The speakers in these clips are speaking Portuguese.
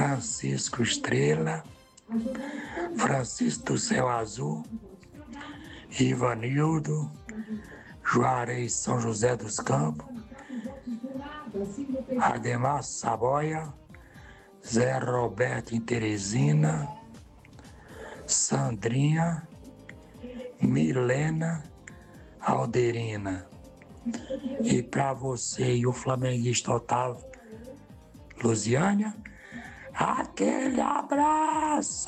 Francisco Estrela, Francisco do Céu Azul, Ivanildo, Juarez São José dos Campos, Ademar Saboia, Zé Roberto em Teresina, Sandrinha, Milena, Alderina. E para você e o flamenguista Otávio Luziânia, aquele abraço!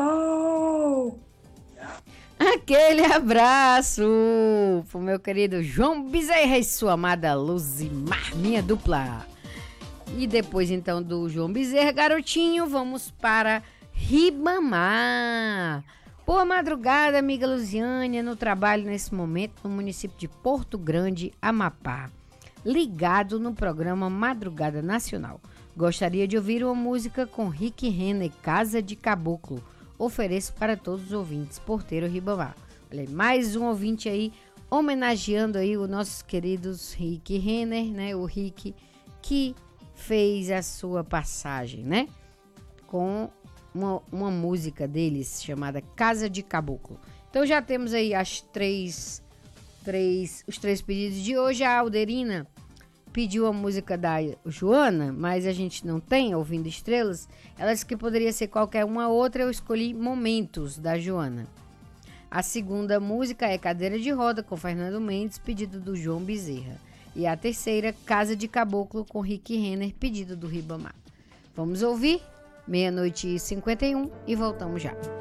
Aquele abraço pro meu querido João Bezerra e sua amada Luzimar, minha dupla. E depois então do João Bezerra, garotinho, vamos para Ribamar. Boa madrugada, amiga Luziânia, no trabalho nesse momento no município de Porto Grande, Amapá. Ligado no programa Madrugada Nacional. Gostaria de ouvir uma música com Rick Renner, Casa de Caboclo. Ofereço para todos os ouvintes, Porteiro Ribamar. Olha aí, mais um ouvinte aí, homenageando aí os nossos queridos Rick Renner, né? O Rick que fez a sua passagem, né? Com uma música deles chamada Casa de Caboclo. Então já temos aí os três pedidos de hoje. A Alderina pediu a música da Joana, mas a gente não tem, Ouvindo Estrelas. Ela disse que poderia ser qualquer uma outra, eu escolhi Momentos, da Joana. A segunda música é Cadeira de Roda, com Fernando Mendes, pedido do João Bezerra. E a terceira, Casa de Caboclo, com Rick Renner, pedido do Ribamar. Vamos ouvir? 00:51 e voltamos já.